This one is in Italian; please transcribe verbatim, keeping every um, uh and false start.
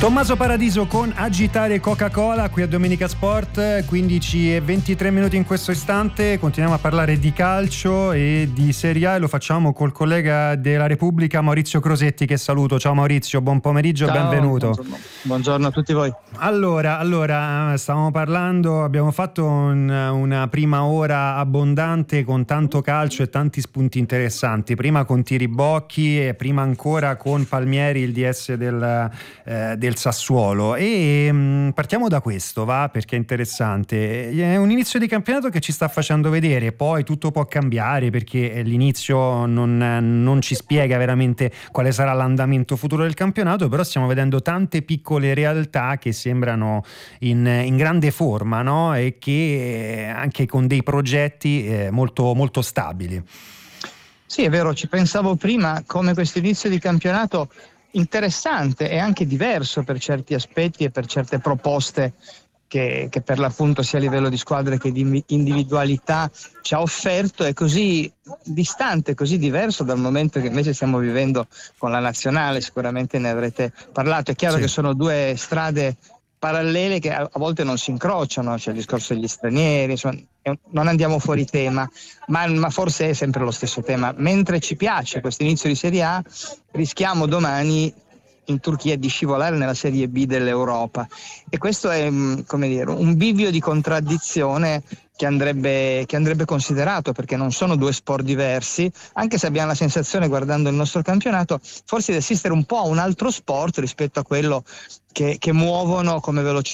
Tommaso Paradiso con Agitare Coca-Cola qui a Domenica Sport, quindici e ventitré minuti in questo istante. Continuiamo a parlare di calcio e di Serie A e lo facciamo col collega della Repubblica Maurizio Crosetti, che saluto. Ciao Maurizio, buon pomeriggio, Ciao, benvenuto. Buongiorno. buongiorno a tutti voi. Allora, allora stavamo parlando, abbiamo fatto un, una prima ora abbondante con tanto calcio e tanti spunti interessanti, prima con Tiribocchi e prima ancora con Palmieri, il D S del, eh, del Sassuolo, e mh, partiamo da questo, va, perché è interessante. È un inizio di campionato che ci sta facendo vedere, poi tutto può cambiare perché l'inizio non, non ci spiega veramente quale sarà l'andamento futuro del campionato, però stiamo vedendo tante piccole realtà che sembrano in, in grande forma, no? E che anche con dei progetti eh, molto, molto stabili. Sì, è vero, ci pensavo prima come questo inizio di campionato interessante e anche diverso per certi aspetti e per certe proposte che, che per l'appunto sia a livello di squadre che di individualità ci ha offerto, è così distante, così diverso dal momento che invece stiamo vivendo con la nazionale. Sicuramente ne avrete parlato. È chiaro Sì. che sono due strade parallele che a volte non si incrociano, c'è il discorso degli stranieri, insomma, non andiamo fuori tema, ma, ma forse è sempre lo stesso tema. Mentre ci piace questo inizio di Serie A, rischiamo domani in Turchia di scivolare nella Serie B dell'Europa, e questo è, come dire, un bivio di contraddizione che andrebbe, che andrebbe considerato, perché non sono due sport diversi, anche se abbiamo la sensazione, guardando il nostro campionato, forse di assistere un po' a un altro sport rispetto a quello che, che muovono come velocità